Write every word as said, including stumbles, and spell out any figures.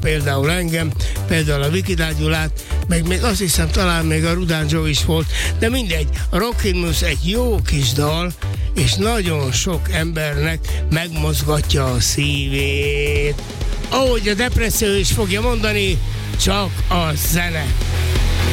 például engem, például a Vikidár Gyulát, meg még azt hiszem talán még a Rudán Joe is volt, de mindegy, a Rockin' Moose egy jó kis dal, és nagyon sok embernek megmozgatja a szívét. Ahogy a depresszió is fogja mondani, csak a zene.